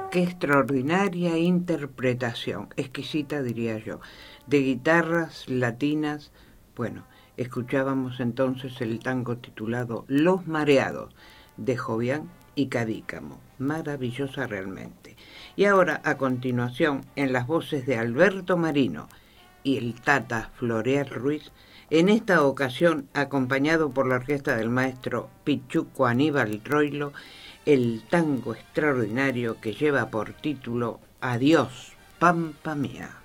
Qué extraordinaria interpretación, exquisita diría yo, de guitarras latinas. Bueno, escuchábamos entonces el tango titulado Los Mareados, de Jovián y Cadícamo. Maravillosa realmente. Y ahora, a continuación, en las voces de Alberto Marino y el Tata Floreal Ruiz, en esta ocasión acompañado por la orquesta del maestro Pichuco Aníbal Troilo, el tango extraordinario que lleva por título Adiós, Pampa Mía.